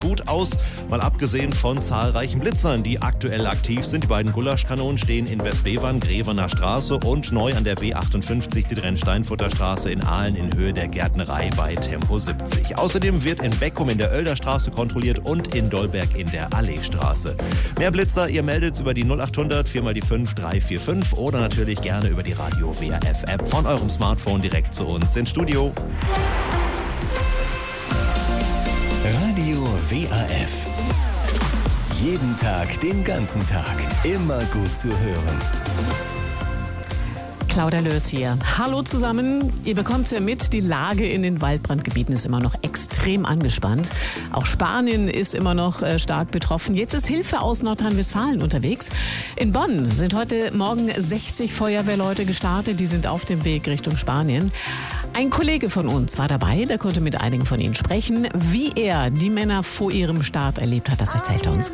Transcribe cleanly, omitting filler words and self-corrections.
gut aus, mal abgesehen von zahlreichen Blitzern, die aktuell aktiv sind. Die beiden Gulaschkanonen stehen in Westbevern, Grevener Straße und neu an der B58 die Drenn-Steinfurter Straße in Aalen in Höhe der Gärtnerei bei Tempo 70. Außerdem wird in Beckum in der Oelder Straße kontrolliert und in Dolberg in der Alleestraße. Mehr Blitzer, ihr meldet über die 0800 4x5 345 oder natürlich gerne über die Radio WRF App von eurem Smartphone direkt zu uns ins Studio. Radio WRF. Jeden Tag, den ganzen Tag. Immer gut zu hören. Claudia Löß hier. Hallo zusammen. Ihr bekommt es ja mit, die Lage in den Waldbrandgebieten ist immer noch extrem angespannt. Auch Spanien ist immer noch stark betroffen. Jetzt ist Hilfe aus Nordrhein-Westfalen unterwegs. In Bonn sind heute Morgen 60 Feuerwehrleute gestartet. Die sind auf dem Weg Richtung Spanien. Ein Kollege von uns war dabei, der konnte mit einigen von ihnen sprechen. Wie er die Männer vor ihrem Start erlebt hat, das erzählt er uns